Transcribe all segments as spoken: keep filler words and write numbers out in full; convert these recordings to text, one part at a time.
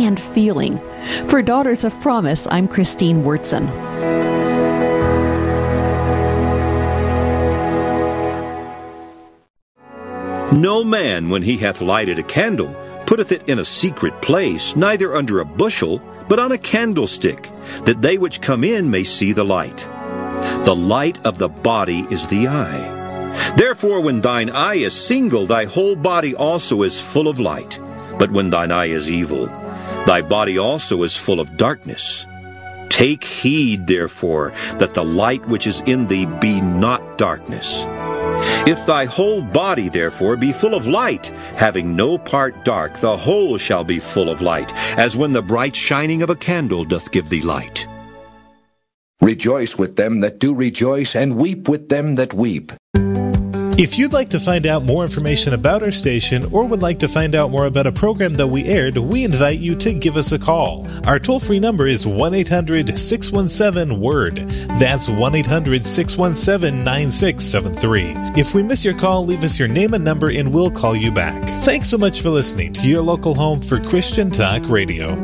and feeling. For Daughters of Promise, I'm Christine Wurtson. No man, when he hath lighted a candle, putteth it in a secret place, neither under a bushel, but on a candlestick, that they which come in may see the light. The light of the body is the eye. Therefore, when thine eye is single, thy whole body also is full of light. But when thine eye is evil, thy body also is full of darkness. Take heed, therefore, that the light which is in thee be not darkness. If thy whole body, therefore, be full of light, having no part dark, the whole shall be full of light, as when the bright shining of a candle doth give thee light. Rejoice with them that do rejoice, and weep with them that weep. If you'd like to find out more information about our station or would like to find out more about a program that we aired, we invite you to give us a call. Our toll-free number is one eight hundred six one seven word. That's one eight hundred six one seven nine six seven three. If we miss your call, leave us your name and number and we'll call you back. Thanks so much for listening to your local home for Christian Talk Radio.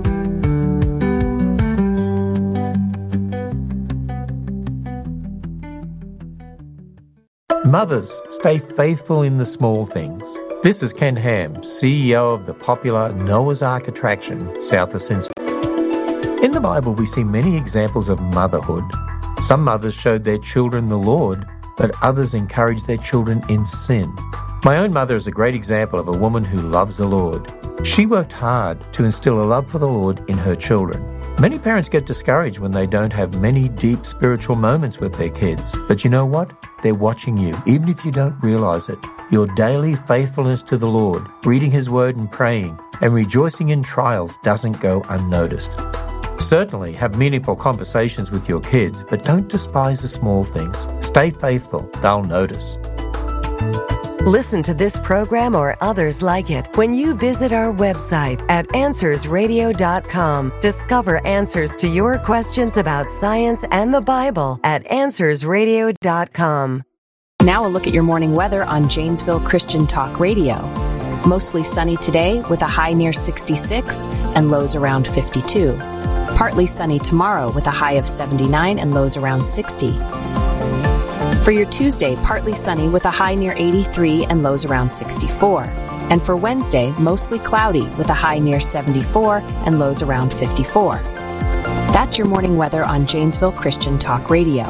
Mothers, stay faithful in the small things. This is Ken Ham, C E O of the popular Noah's Ark attraction south of Cincinnati. In the Bible, we see many examples of motherhood. Some mothers showed their children the Lord, but others encouraged their children in sin. My own mother is a great example of a woman who loves the Lord. She worked hard to instill a love for the Lord in her children. Many parents get discouraged when they don't have many deep spiritual moments with their kids. But you know what? They're watching you, even if you don't realize it. Your daily faithfulness to the Lord, reading His Word and praying, and rejoicing in trials doesn't go unnoticed. Certainly have meaningful conversations with your kids, but don't despise the small things. Stay faithful. They'll notice. Listen to this program or others like it when you visit our website at answers radio dot com. Discover answers to your questions about science and the Bible at answers radio dot com. Now a look at your morning weather on Janesville Christian Talk Radio. Mostly sunny today with a high near sixty-six and lows around fifty-two. Partly sunny tomorrow with a high of seventy-nine and lows around sixty. For your Tuesday, partly sunny with a high near eighty-three and lows around sixty-four. And for Wednesday, mostly cloudy with a high near seventy-four and lows around fifty-four. That's your morning weather on Janesville Christian Talk Radio.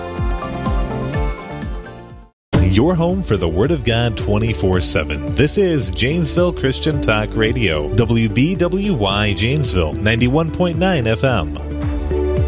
Your home for the Word of God twenty-four seven. This is Janesville Christian Talk Radio. W B W Y Janesville, ninety-one point nine F M.